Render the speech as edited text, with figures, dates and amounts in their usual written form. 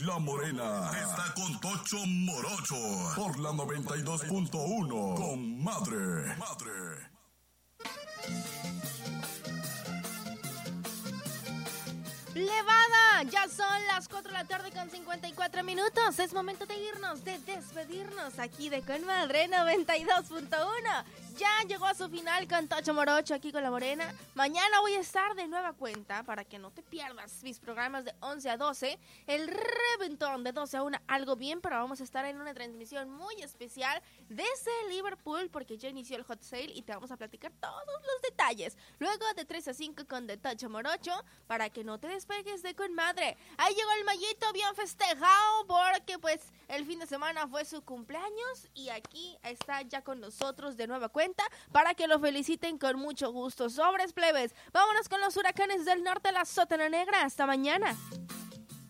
La Morena está con Tocho Morocho por la 92.1 con Madre. Levada, ya son las 4 de la tarde con 54 minutos. Es momento de irnos, de despedirnos aquí de Con Madre 92.1. Ya llegó a su final con Tocho Morocho aquí con La Morena. Mañana voy a estar de nueva cuenta para que no te pierdas mis programas de 11 a 12. El reventón de 12 a 1, algo bien, pero vamos a estar en una transmisión muy especial desde Liverpool porque ya inició el hot sale y te vamos a platicar todos los detalles. Luego de 3 a 5 con de Tocho Morocho para que no te despegues de Con Madre. Ahí llegó el Mayito bien festejado porque pues el fin de semana fue su cumpleaños y aquí está ya con nosotros de nueva cuenta para que lo feliciten con mucho gusto. Sobres, plebes, vámonos con los huracanes del norte, la sótana negra. Hasta mañana.